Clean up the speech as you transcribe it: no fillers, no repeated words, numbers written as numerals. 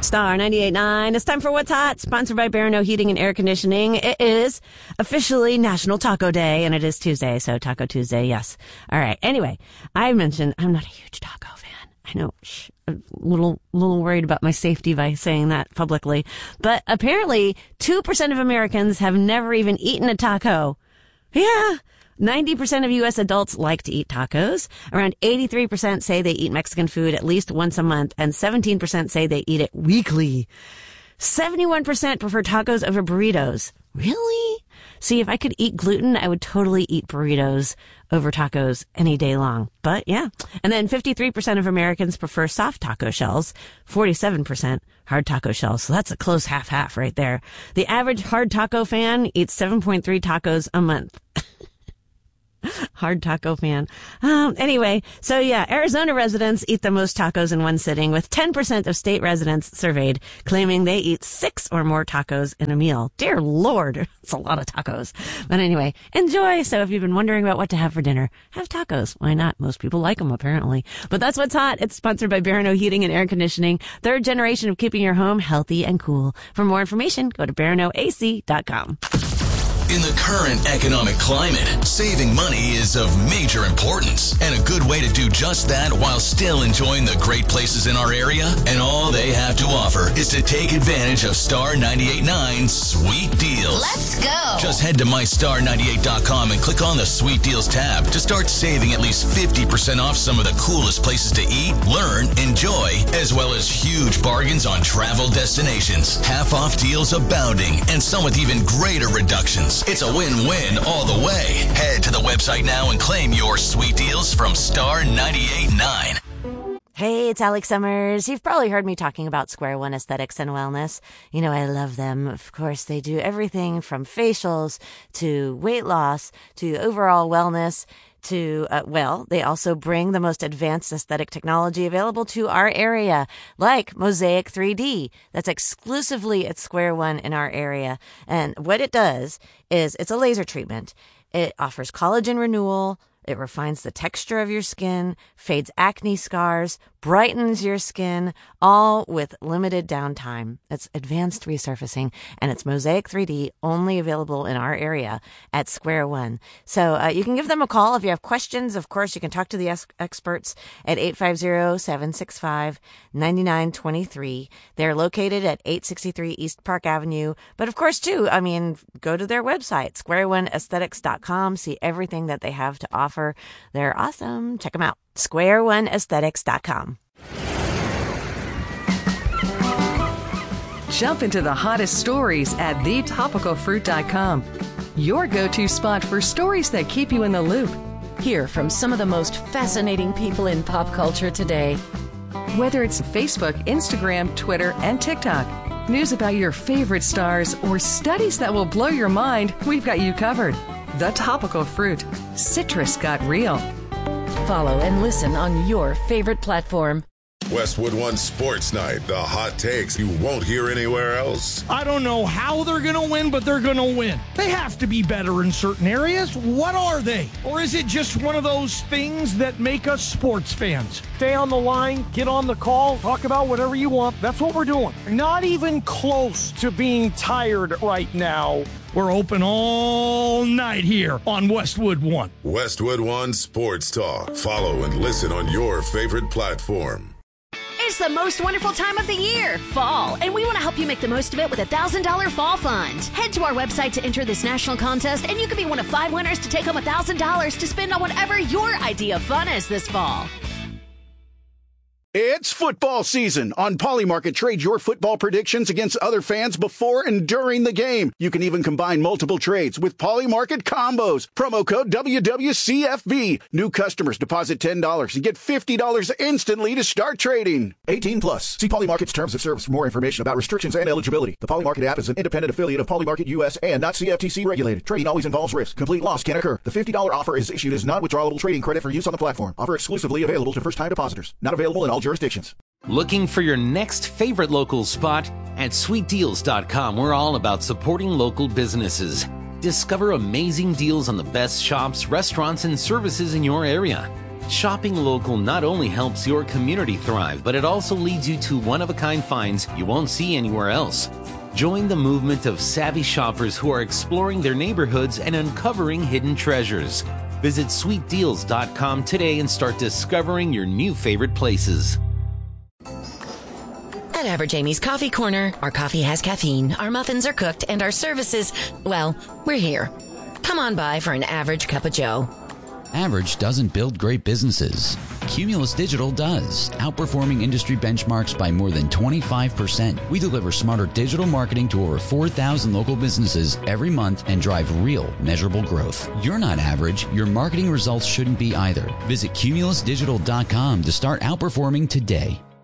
Star 98.9. It's time for What's Hot, sponsored by Barano Heating and Air Conditioning. It is officially National Taco Day, and it is Tuesday, so Taco Tuesday, yes. All right. Anyway, I mentioned I'm not a huge taco fan. I know, I'm a little worried about my safety by saying that publicly. But apparently, 2% of Americans have never even eaten a taco. Yeah. 90% of U.S. adults like to eat tacos. Around 83% say they eat Mexican food at least once a month, and 17% say they eat it weekly. 71% prefer tacos over burritos. Really? See, if I could eat gluten, I would totally eat burritos over tacos any day long. But yeah. And then 53% of Americans prefer soft taco shells, 47% hard taco shells. So that's a close half-half right there. The average hard taco fan eats 7.3 tacos a month. Hard taco fan. Anyway, so yeah, Arizona residents eat the most tacos in one sitting, with 10% of state residents surveyed claiming they eat 6 or more tacos in a meal. Dear Lord, it's a lot of tacos. But anyway, enjoy. So if you've been wondering about what to have for dinner, have tacos. Why not? Most people like them, apparently. But that's What's Hot. It's sponsored by Barano Heating and Air Conditioning, third generation of keeping your home healthy and cool. For more information, go to baranoac.com. In the current economic climate, saving money is of major importance, and a good way to do just that while still enjoying the great places in our area. And all they have to offer is to take advantage of Star 98.9's Sweet Deals. Let's go! Just head to mystar98.com and click on the Sweet Deals tab to start saving at least 50% off some of the coolest places to eat, learn, enjoy, as well as huge bargains on travel destinations. Half-off deals abounding, and some with even greater reductions. It's a win-win all the way. Head to the website now and claim your sweet deals from Star 98.9. Hey, it's Alex Summers. You've probably heard me talking about Square One Aesthetics and Wellness. You know, I love them. Of course, they do everything from facials to weight loss to overall wellness to, they also bring the most advanced aesthetic technology available to our area, like Mosaic 3D. That's exclusively at Square One in our area. And what it does is it's a laser treatment. It offers collagen renewal. It refines the texture of your skin, fades acne scars, brightens your skin, all with limited downtime. It's advanced resurfacing, and it's Mosaic 3D, only available in our area at Square One. So you can give them a call if you have questions. Of course, you can talk to the experts at 850-765-9923. They're located at 863 East Park Avenue. But of course, too, go to their website, squareoneaesthetics.com, see everything that they have to offer. They're awesome. Check them out. squareoneaesthetics.com. Jump into the hottest stories at thetopicalfruit.com. Your go-to spot for stories that keep you in the loop. Hear from some of the most fascinating people in pop culture today. Whether it's Facebook, Instagram, Twitter, and TikTok, news about your favorite stars, or studies that will blow your mind, we've got you covered. The Topical Fruit. Citrus got real. Follow and listen on your favorite platform. Westwood One Sports Night. The hot takes you won't hear anywhere else. I don't know how they're going to win, but they're going to win. They have to be better in certain areas. What are they? Or is it just one of those things that make us sports fans? Stay on the line, get on the call, talk about whatever you want. That's what we're doing. Not even close to being tired right now. We're open all night here on Westwood One. Westwood One Sports Talk. Follow and listen on your favorite platform. It's the most wonderful time of the year, fall, and we want to help you make the most of it with a $1,000 fall fund. Head to our website to enter this national contest, and you could be one of 5 winners to take home $1,000 to spend on whatever your idea of fun is this fall. It's football season. On Polymarket, trade your football predictions against other fans before and during the game. You can even combine multiple trades with Polymarket combos. Promo code WWCFB. New customers deposit $10 and get $50 instantly to start trading. 18 plus. See Polymarket's terms of service for more information about restrictions and eligibility. The Polymarket app is an independent affiliate of Polymarket US and not CFTC regulated. Trading always involves risk. Complete loss can occur. The $50 offer is issued as non-withdrawable trading credit for use on the platform. Offer exclusively available to first-time depositors. Not available in all jurisdictions. Looking for your next favorite local spot? At sweetdeals.com, we're all about supporting local businesses. Discover amazing deals on the best shops, restaurants, and services in your area. Shopping local not only helps your community thrive, but it also leads you to one-of-a-kind finds you won't see anywhere else. Join the movement of savvy shoppers who are exploring their neighborhoods and uncovering hidden treasures. Visit sweetdeals.com today and start discovering your new favorite places. At Average Amy's Coffee Corner, our coffee has caffeine, our muffins are cooked, and our services, well, we're here. Come on by for an average cup of joe. Average doesn't build great businesses. Cumulus Digital does, outperforming industry benchmarks by more than 25%. We deliver smarter digital marketing to over 4,000 local businesses every month and drive real, measurable growth. You're not average. Your marketing results shouldn't be either. Visit cumulusdigital.com to start outperforming today.